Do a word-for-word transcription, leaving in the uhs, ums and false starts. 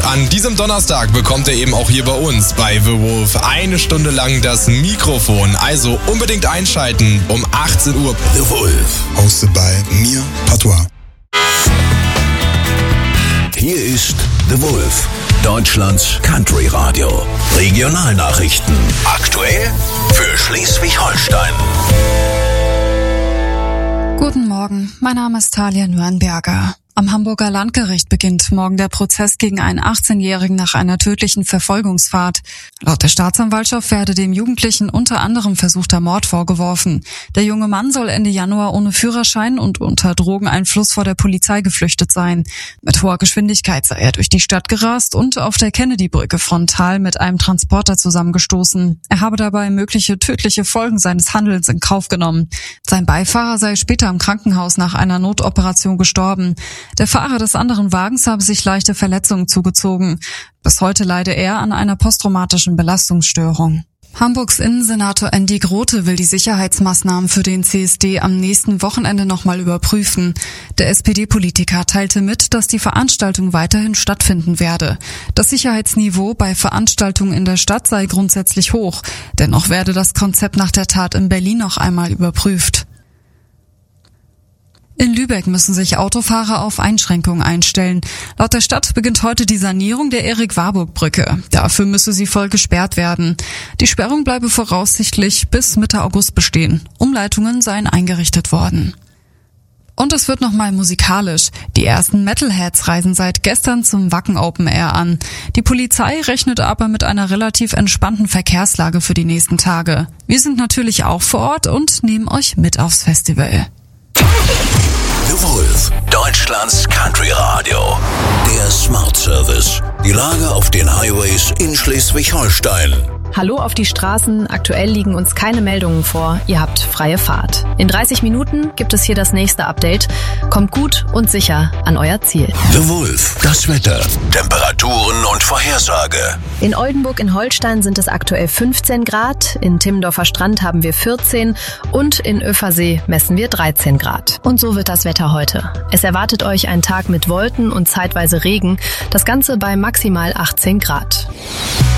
an diesem Donnerstag bekommt er eben auch hier bei uns bei The Wolf eine Stunde lang das Mikrofon. Also unbedingt einschalten um achtzehn Uhr. The Wolf, hosted bei mir, Patois. Hier ist The Wolf, Deutschlands Country Radio. Regionalnachrichten. Aktuell für Schleswig-Holstein. Guten Morgen, mein Name ist Talia Nürnberger. Am Hamburger Landgericht beginnt morgen der Prozess gegen einen achtzehnjährigen nach einer tödlichen Verfolgungsfahrt. Laut der Staatsanwaltschaft werde dem Jugendlichen unter anderem versuchter Mord vorgeworfen. Der junge Mann soll Ende Januar ohne Führerschein und unter Drogeneinfluss vor der Polizei geflüchtet sein. Mit hoher Geschwindigkeit sei er durch die Stadt gerast und auf der Kennedy-Brücke frontal mit einem Transporter zusammengestoßen. Er habe dabei mögliche tödliche Folgen seines Handelns in Kauf genommen. Sein Beifahrer sei später im Krankenhaus nach einer Notoperation gestorben. Der Fahrer des anderen Wagens habe sich leichte Verletzungen zugezogen. Bis heute leide er an einer posttraumatischen Belastungsstörung. Hamburgs Innensenator Andy Grote will die Sicherheitsmaßnahmen für den C S D am nächsten Wochenende nochmal überprüfen. Der S P D-Politiker teilte mit, dass die Veranstaltung weiterhin stattfinden werde. Das Sicherheitsniveau bei Veranstaltungen in der Stadt sei grundsätzlich hoch. Dennoch werde das Konzept nach der Tat in Berlin noch einmal überprüft. In Lübeck müssen sich Autofahrer auf Einschränkungen einstellen. Laut der Stadt beginnt heute die Sanierung der Erik-Warburg-Brücke. Dafür müsse sie voll gesperrt werden. Die Sperrung bleibe voraussichtlich bis Mitte August bestehen. Umleitungen seien eingerichtet worden. Und es wird nochmal musikalisch. Die ersten Metalheads reisen seit gestern zum Wacken Open Air an. Die Polizei rechnet aber mit einer relativ entspannten Verkehrslage für die nächsten Tage. Wir sind natürlich auch vor Ort und nehmen euch mit aufs Festival. The Wolf, Deutschlands Country Radio. Der Smart Service. Die Lage auf den Highways in Schleswig-Holstein. Hallo auf die Straßen. Aktuell liegen uns keine Meldungen vor. Ihr habt freie Fahrt. In dreißig Minuten gibt es hier das nächste Update. Kommt gut und sicher an euer Ziel. The Wolf, das Wetter, Temperaturen und Vorhersage. In Oldenburg in Holstein sind es aktuell fünfzehn Grad. In Timmendorfer Strand haben wir vierzehn und in Öfersee messen wir dreizehn Grad. Und so wird das Wetter heute. Es erwartet euch ein Tag mit Wolken und zeitweise Regen. Das Ganze bei maximal achtzehn Grad.